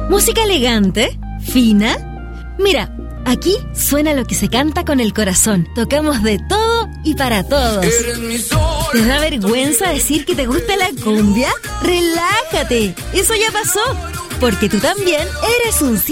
¿Música elegante? ¿Fina? Mira, aquí suena lo que se canta con el corazón. Tocamos de todo y para todos. ¿Te da vergüenza decir que te gusta la cumbia? ¡Relájate! Eso ya pasó, porque tú también eres un